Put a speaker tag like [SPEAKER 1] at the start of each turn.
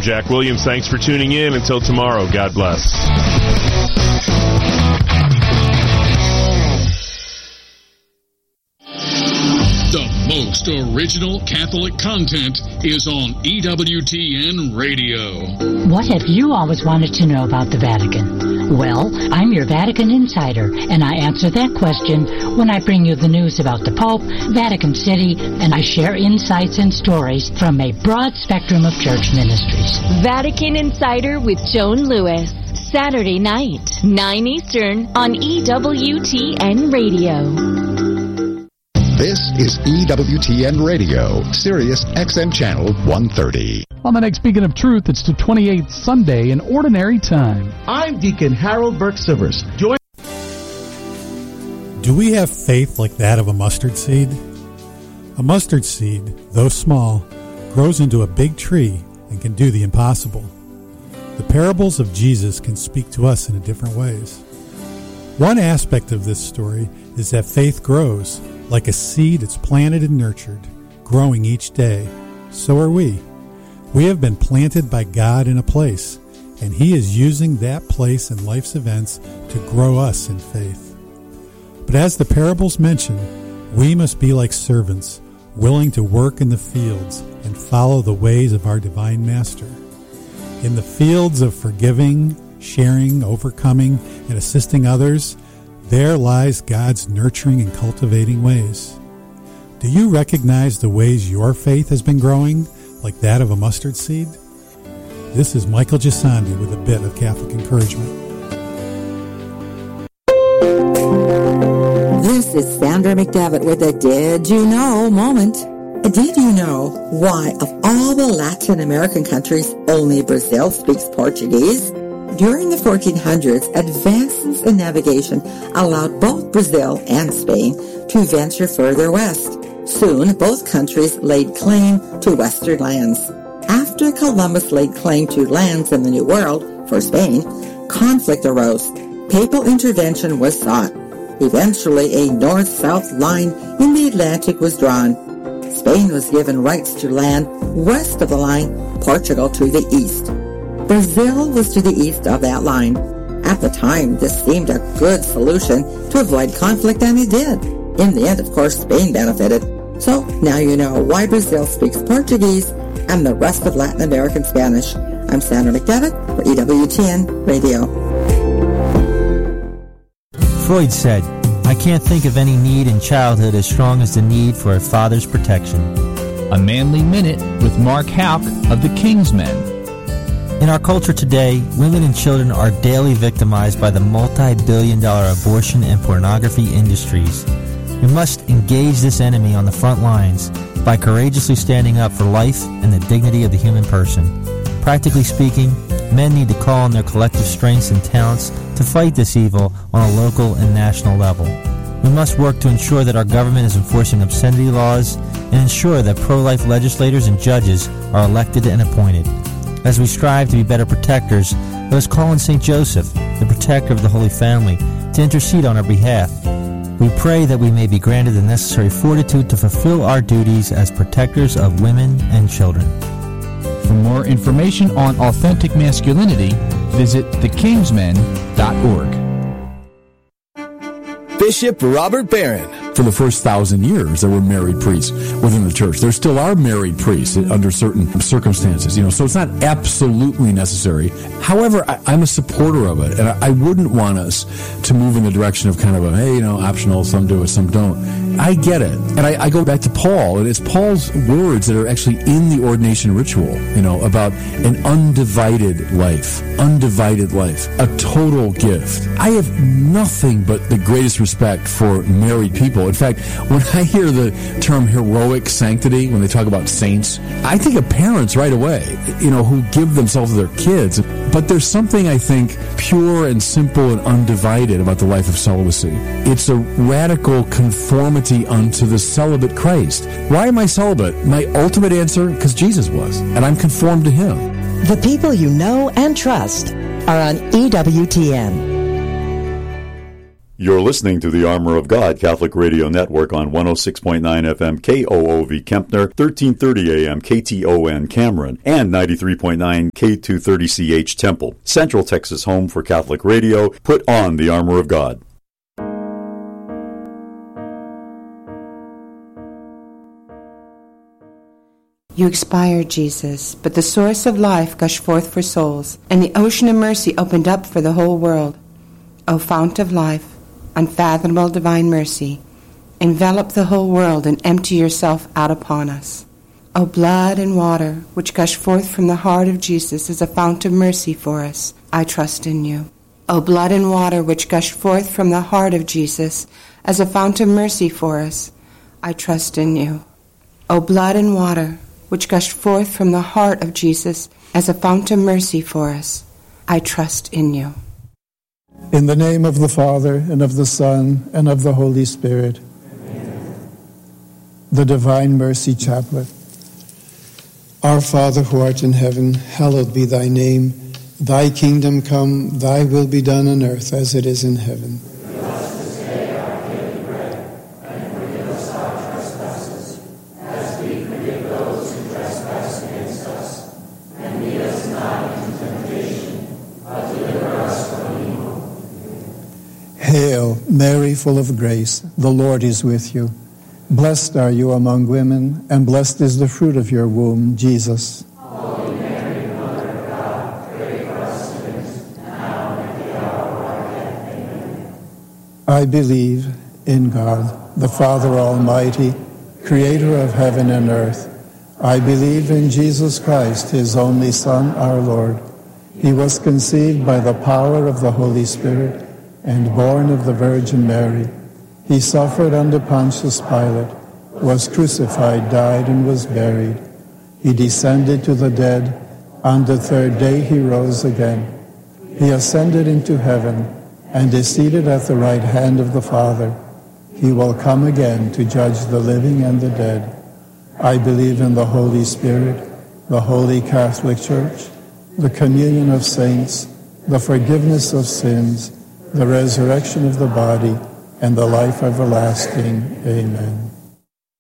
[SPEAKER 1] Jack Williams, thanks for tuning in. Until tomorrow, God bless.
[SPEAKER 2] The most original Catholic content is on EWTN Radio.
[SPEAKER 3] What have you always wanted to know about the Vatican? Well, I'm your Vatican insider, and I answer that question when I bring you the news about the Pope, Vatican City, and I share insights and stories from a broad spectrum of church ministries.
[SPEAKER 4] Vatican Insider with Joan Lewis. Saturday night, 9 Eastern on EWTN Radio.
[SPEAKER 5] This is EWTN Radio, Sirius XM Channel 130.
[SPEAKER 6] On the next Beacon of Truth, it's the 28th Sunday in Ordinary Time.
[SPEAKER 7] I'm Deacon Harold Burke-Sivers.
[SPEAKER 8] Do we have faith like that of a mustard seed? A mustard seed, though small, grows into a big tree and can do the impossible. The parables of Jesus can speak to us in different ways. One aspect of this story is that faith grows. Like a seed, it's planted and nurtured, growing each day. So are we. We have been planted by God in a place, and He is using that place and life's events to grow us in faith. But as the parables mention, we must be like servants, willing to work in the fields and follow the ways of our Divine Master. In the fields of forgiving, sharing, overcoming, and assisting others, there lies God's nurturing and cultivating ways. Do you recognize the ways your faith has been growing, like that of a mustard seed? This is Michael Gisandi with a bit of Catholic encouragement.
[SPEAKER 9] This is Sandra McDevitt with a Did You Know moment. Did you know why, of all the Latin American countries, only Brazil speaks Portuguese? During the 1400s, advances in navigation allowed both Brazil and Spain to venture further west. Soon, both countries laid claim to western lands. After Columbus laid claim to lands in the New World, for Spain, conflict arose. Papal intervention was sought. Eventually, a north-south line in the Atlantic was drawn. Spain was given rights to land west of the line, Portugal to the east. Brazil was to the east of that line. At the time, this seemed a good solution to avoid conflict, and it did. In the end, of course, Spain benefited. So now you know why Brazil speaks Portuguese and the rest of Latin American Spanish. I'm Sandra McDevitt for EWTN Radio.
[SPEAKER 10] Freud said, "I can't think of any need in childhood as strong as the need for a father's protection."
[SPEAKER 11] A Manly Minute with Mark Houck of the Kingsmen.
[SPEAKER 10] In our culture today, women and children are daily victimized by the multi-billion-dollar abortion and pornography industries. We must engage this enemy on the front lines by courageously standing up for life and the dignity of the human person. Practically speaking, men need to call on their collective strengths and talents to fight this evil on a local and national level. We must work to ensure that our government is enforcing obscenity laws and ensure that pro-life legislators and judges are elected and appointed. As we strive to be better protectors, let us call on St. Joseph, the protector of the Holy Family, to intercede on our behalf. We pray that we may be granted the necessary fortitude to fulfill our duties as protectors of women and children.
[SPEAKER 11] For more information on authentic masculinity, visit thekingsmen.org.
[SPEAKER 12] Bishop Robert Barron. For the first 1,000 years, there were married priests within the church. There still are married priests under certain circumstances, so it's not absolutely necessary. However, I'm a supporter of it, and I wouldn't want us to move in the direction of kind of a, hey, optional, some do it, some don't. I get it. And I go back to Paul, and it's Paul's words that are actually in the ordination ritual, about an undivided life, a total gift. I have nothing but the greatest respect for married people. In fact, when I hear the term heroic sanctity, when they talk about saints, I think of parents right away, who give themselves to their kids. But there's something, I think, pure and simple and undivided about the life of celibacy. It's a radical conformity unto the celibate Christ. Why am I celibate? My ultimate answer, because Jesus was, and I'm conformed to Him.
[SPEAKER 13] The people you know and trust are on EWTN. You're listening to the Armor of God Catholic Radio Network on 106.9 FM KOOV Kempner, 1330 AM KTON Cameron, and 93.9 K230CH Temple. Central Texas home for Catholic radio. Put on the Armor of God.
[SPEAKER 14] You expired, Jesus, but the source of life gushed forth for souls, and the ocean of mercy opened up for the whole world. O fount of life, unfathomable divine mercy, envelop the whole world and empty yourself out upon us. O blood and water, which gush forth from the heart of Jesus as a fount of mercy for us, I trust in you. O blood and water, which gush forth from the heart of Jesus as a fount of mercy for us, I trust in you. O blood and water, which gushed forth from the heart of Jesus as a fount of mercy for us, I trust in you.
[SPEAKER 15] In the name of the Father, and of the Son, and of the Holy Spirit. Amen. The Divine Mercy Chaplet. Our Father who art in heaven, hallowed be thy name. Thy kingdom come, thy will be done on earth as it is in heaven.
[SPEAKER 16] Give us this day our daily bread, and forgive us our trespasses, as we forgive those who trespass against us. And lead us not into temptation, but deliver us from evil.
[SPEAKER 15] Hail, Mary, full of grace, the Lord is with you. Blessed are you among women, and blessed is the fruit of your womb, Jesus.
[SPEAKER 16] Holy Mary, Mother of God, pray for us sinners, now and at the hour of our death. Amen.
[SPEAKER 15] I believe in God, the Father Almighty, creator of heaven and earth. I believe in Jesus Christ, his only Son, our Lord. He was conceived by the power of the Holy Spirit, and born of the Virgin Mary. He suffered under Pontius Pilate, was crucified, died, and was buried. He descended to the dead. On the third day he rose again. He ascended into heaven, and is seated at the right hand of the Father. He will come again to judge the living and the dead. I believe in the Holy Spirit, the Holy Catholic Church, the communion of saints, the forgiveness of sins, the resurrection of the body, and the life everlasting. Amen.